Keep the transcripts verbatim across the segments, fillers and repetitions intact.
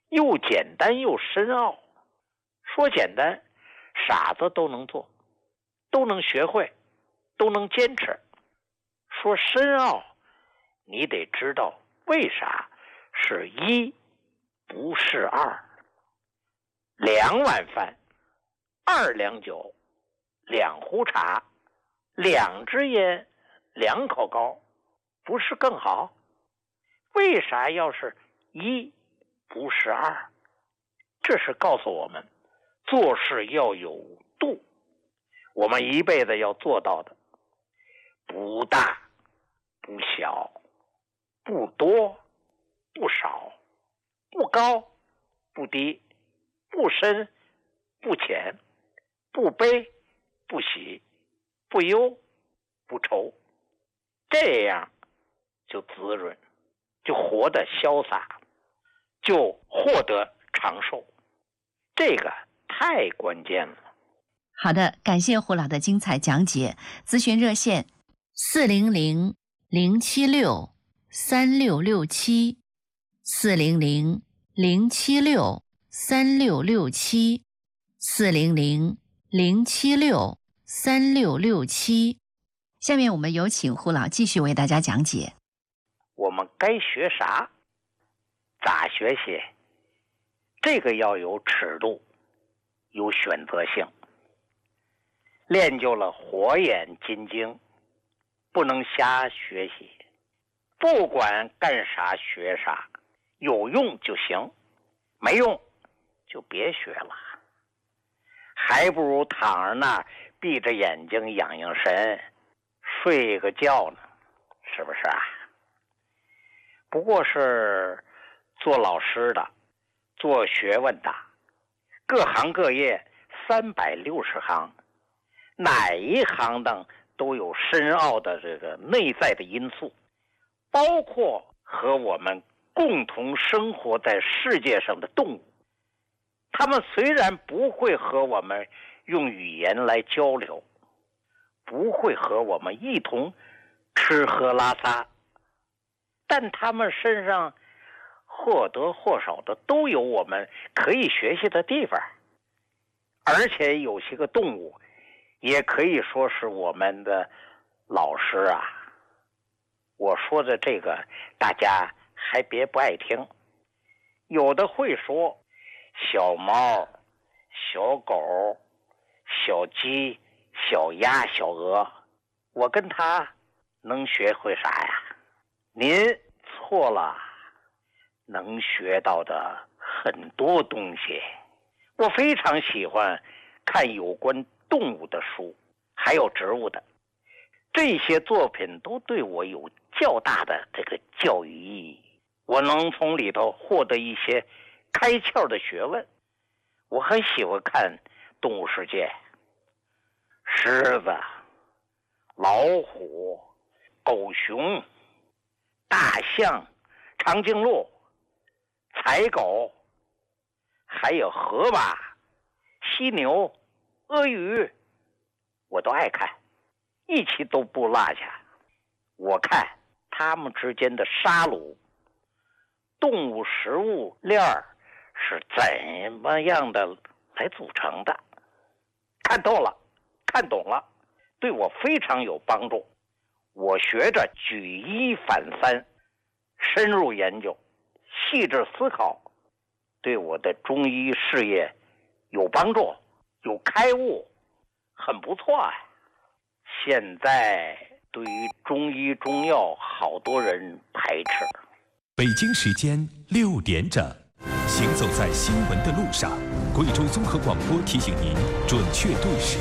又简单又深奥。说简单，傻子都能做，都能学会，都能坚持。说深奥，你得知道为啥是一不是二。两碗饭，二两酒，两壶茶，两支烟，两口糕，不是更好？为啥要是一不是二？这是告诉我们做事要有度，我们一辈子要做到的，不大不小，不多不少，不高不低，不深不浅，不悲不喜，不忧不愁，这样就滋润，就活得潇洒，就获得长寿。这个太关键了。 好的，感谢胡老的精彩讲解。咨询热线四零零零七六三六六七，四零零零七六三六六七，四零零零七六三六六七。下面我们有请胡老继续为大家讲解。 我们该学啥，咋学习，这个要有尺度，有选择性。练就了火眼金睛，不能瞎学习。不管干啥学啥，有用就行，没用就别学了。还不如躺着那儿闭着眼睛养养神，睡个觉呢，是不是啊？不过是做老师的，做学问的，各行各业三百六十行，哪一行当都有深奥的这个内在的因素，包括和我们共同生活在世界上的动物。他们虽然不会和我们用语言来交流，不会和我们一同吃喝拉撒，但他们身上或多或少的都有我们可以学习的地方。而且有些个动物也可以说是我们的老师啊。我说的这个大家还别不爱听，有的会说小猫、小狗、小鸡、小鸭、小鹅，我跟他能学会啥呀？您错了，能学到的很多东西。我非常喜欢看有关动物的书，还有植物的，这些作品都对我有较大的这个教育意义，我能从里头获得一些开窍的学问。我很喜欢看动物世界，狮子、老虎、狗熊、大象、长颈鹿、财狗，还有河马、犀牛、鳄鱼，我都爱看，一期都不落下。我看它们之间的杀戮，动物食物链是怎么样的来组成的，看透了，看懂了，对我非常有帮助。我学着举一反三，深入研究，细致思考，对我的中医事业有帮助，有开悟，很不错啊。现在对于中医中药，好多人排斥。 北京时间六点整，行走在新闻的路上，贵州综合广播提醒您准确对时。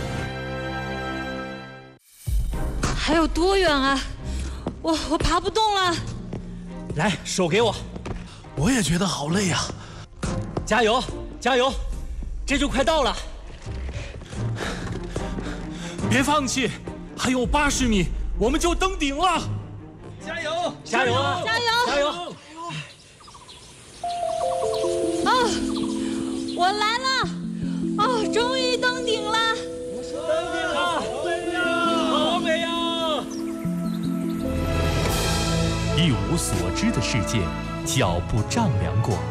还有多远啊？我我爬不动了。 来，手给我。 我也觉得好累呀、啊。 加油，加油，这就快到了。 别放弃，还有八十米，我们就登顶了。 加油，加油， 加油， 加油！ 啊，我来了！哦，终于登顶了！ 登顶了，好美呀！ 一无所知的世界，脚步丈量过。